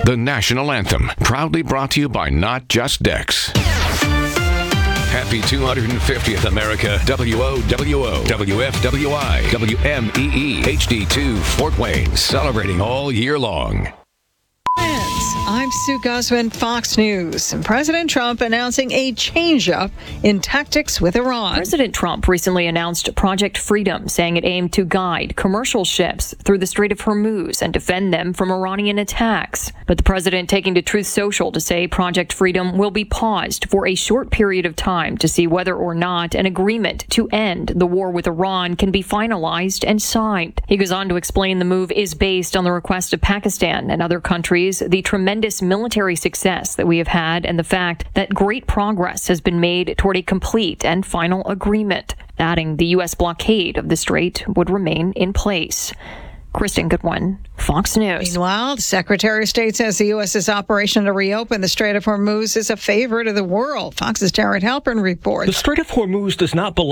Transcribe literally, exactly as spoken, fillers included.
the national anthem, proudly brought to you by Not Just Decks. Happy two hundred fiftieth, America. W O W O, W F W I, W M E E, H D two, Fort Wayne, celebrating all year long. I'm Sue Guzman, Fox News. And President Trump announcing a change-up in tactics with Iran. President Trump recently announced Project Freedom, saying it aimed to guide commercial ships through the Strait of Hormuz and defend them from Iranian attacks. But the president taking to Truth Social to say Project Freedom will be paused for a short period of time to see whether or not an agreement to end the war with Iran can be finalized and signed. He goes on to explain the move is based on the request of Pakistan and other countries, the tremendous military success that we have had, and the fact that great progress has been made toward a complete and final agreement, adding the U S blockade of the strait would remain in place. Kristen Goodwin, Fox News. Meanwhile, the Secretary of State says the U S's operation to reopen the Strait of Hormuz is a favor to the world. Fox's Jared Halpern reports. The Strait of Hormuz does not belong